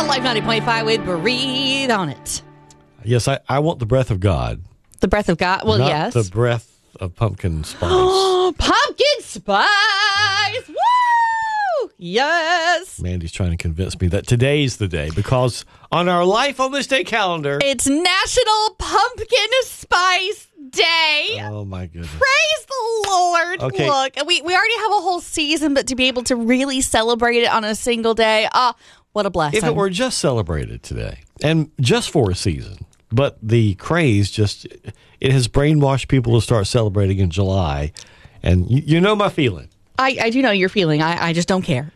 Life 90.5 with Breathe on it. Yes, I want the breath of God. The breath of God? Well, not yes. the breath of pumpkin spice. Pumpkin spice! Woo! Yes! Mandy's trying to convince me that today's the day because on our Life on This Day calendar, It's National Pumpkin Spice Day. oh my goodness. Praise the Lord. Okay. Look, we already have a whole season, but to be able to really celebrate it on a single day, what a blessing. If it were just celebrated today and just for a season, but the craze it has brainwashed people to start celebrating in July. And you know my feeling. I do know your feeling. I just don't care.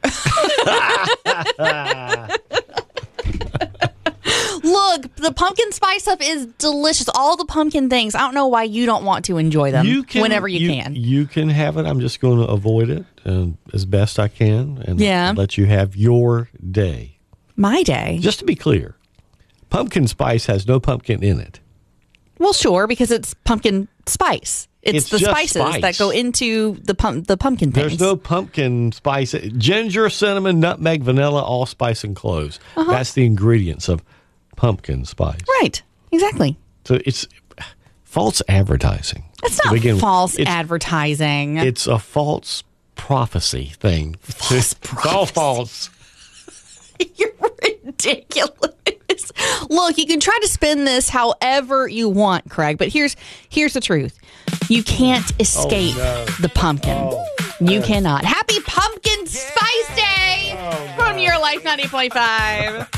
Look, the pumpkin spice stuff is delicious. All the pumpkin things. I don't know why you don't want to enjoy them whenever you can. You can have it. I'm just going to avoid it as best I can and let you have your day. My day? Just to be clear, pumpkin spice has no pumpkin in it. Well, sure, because it's pumpkin spice. It's the spices that go into the pumpkin things. There's no pumpkin spice. Ginger, cinnamon, nutmeg, vanilla, allspice, and cloves. That's the ingredients of pumpkin spice. Right. Exactly. So it's false advertising. It's not false advertising. It's a false prophecy thing. False It's all false. You're ridiculous. Look, you can try to spin this however you want, Craig, but here's the truth. You can't escape the pumpkin. You cannot. Happy Pumpkin Spice Day from Your Life 90.5.